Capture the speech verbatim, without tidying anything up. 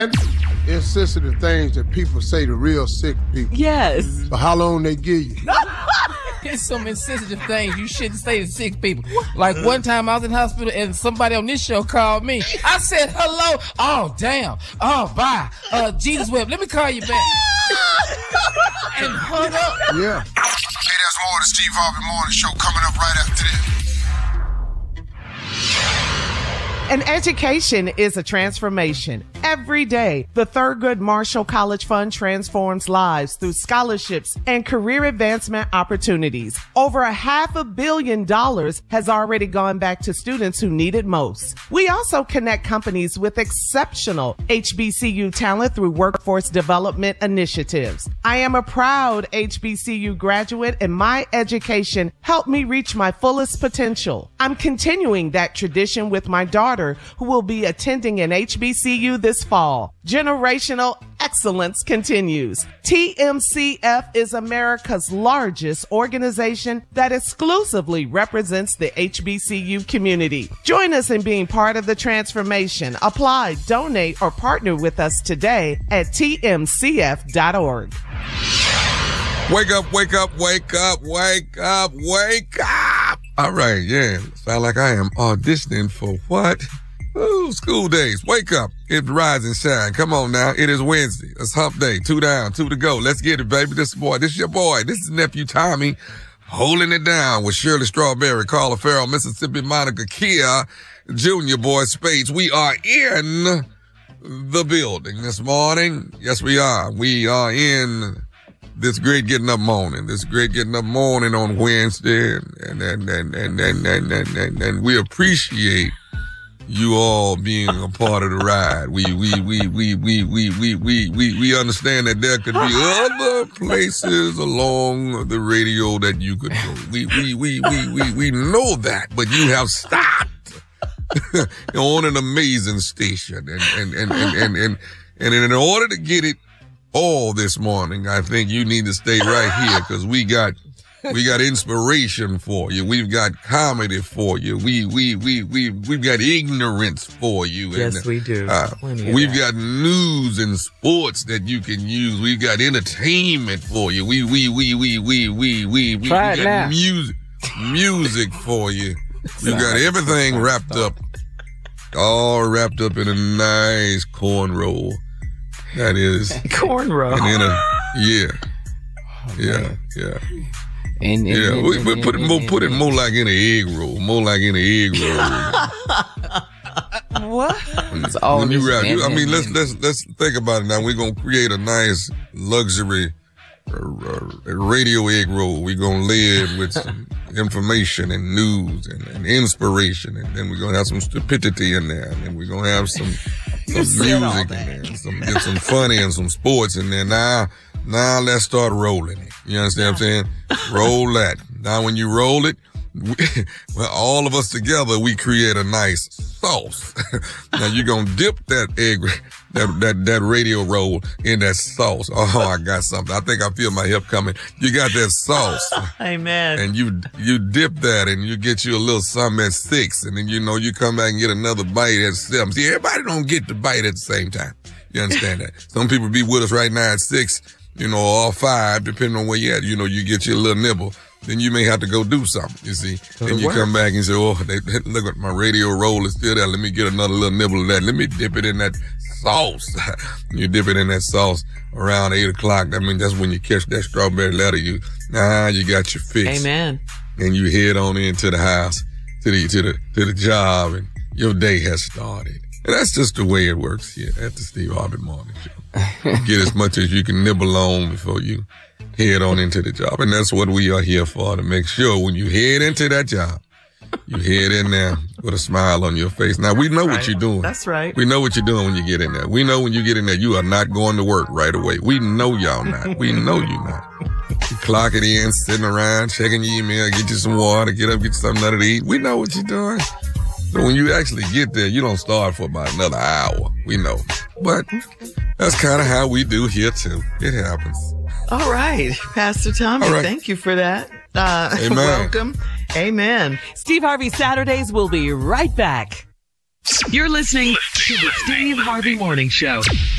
Insensitive things that people say to real sick people. Yes. But how long they give you? There's some insensitive things you shouldn't say to sick people. Like one time I was in the hospital and somebody on this show called me. I said, hello. Oh, damn. Oh, bye. Uh, Jesus Web, let me call you back. And hung up. Yeah. Hey, there's more of the Steve Harvey Morning Show coming up right after this. An education is a transformation. Every day, the Thurgood Marshall College Fund transforms lives through scholarships and career advancement opportunities. Over a half a billion dollars has already gone back to students who need it most. We also connect companies with exceptional H B C U talent through workforce development initiatives. I am a proud H B C U graduate, and my education helped me reach my fullest potential. I'm continuing that tradition with my daughter, who will be attending an H B C U this fall. Generational excellence continues. T M C F is America's largest organization that exclusively represents the H B C U community. Join us in being part of the transformation. Apply, donate, or partner with us today at T M C F dot org. Wake up, wake up, wake up, wake up, wake up. All right, yeah. Sound like I am auditioning for what? Ooh, school days. Wake up. It's rise and shine. Come on now. It is Wednesday. It's hump day. Two down, two to go. Let's get it, baby. This boy. This is your boy. This is nephew Tommy holding it down with Shirley Strawberry, Carla Farrell, Mississippi Monica Kia, Junior Boy Spades. We are in the building this morning. Yes, we are. We are in this great getting up morning, this great getting up morning on Wednesday, and and and and and and and, and, and we appreciate you all being a part of the ride. We we we we we we we we we we understand that there could be other places along the radio that you could go. We we we we we we know that, but you have stopped on an amazing station, and and and and and and, and in order to get it all this morning, I think you need to stay right here, because we got we got inspiration for you. We've got comedy for you. We we we we we've got ignorance for you. Yes, and, we do. Uh, we've got news and sports that you can use. We've got entertainment for you. We we we we we we we we, Try we it got now. music music for you. We've got everything wrapped up, all wrapped up in a nice cornrow. That is Cornrow. And then a, yeah, yeah, yeah. And, and, Yeah, and, we, and, we and, put it and, more, and, put it and, more like in an egg roll, more like in an egg roll. What? It's all When you this wrap, and- you, I and- mean, let's and- let's let's think about it now. We're gonna create a nice luxury uh, uh, radio egg roll. We're gonna lay it with some information and news and, and inspiration, and then we're gonna have some stupidity in there, and then we're gonna have some some said all music in there, and some get some funny and some sports in there. Now, now let's start rolling it. You understand what I'm saying? Roll that. Now, when you roll it, we, well, all of us together, we create a nice sauce. Now you're gonna dip that egg, that that that radio roll in that sauce. Oh, I got something. I think I feel my hip coming. You got that sauce, Amen. and you you dip that, and you get you a little something at six, and then you know you come back and get another bite at seven. See, everybody don't get the bite at the same time. You understand that? Some people be with us right now at six, you know, or five, depending on where you're at. You know, you get your little nibble. Then you may have to go do something, you see. Then you work. come back and say, oh, they, look at my radio roll is still there. Let me get another little nibble of that. Let me dip it in that sauce. You dip it in that sauce around eight o'clock. I mean, that's when you catch that strawberry letter. You, now you got your fix. Amen. And you head on into the house, to the, to the, to the job, and your day has started. And that's just the way it works here at the Steve Harvey Morning Show. Get as much as you can nibble on before you head on into the job. And that's what we are here for, to make sure when you head into that job, you head in there with a smile on your face. Now, we know what you're doing. That's right. We know what you're doing when you get in there. We know when you get in there, you are not going to work right away. We know y'all not. We know you not. You clock it in, sitting around, checking your email, get you some water, get up, get you something to eat. We know what you're doing. So when you actually get there, you don't start for about another hour. We know. But that's kind of how we do here, too. It happens. All right, Pastor Tommy, All right. thank you for that. Uh, Amen. Welcome. Amen. Steve Harvey Saturdays will be right back. You're listening to the Steve Harvey Morning Show.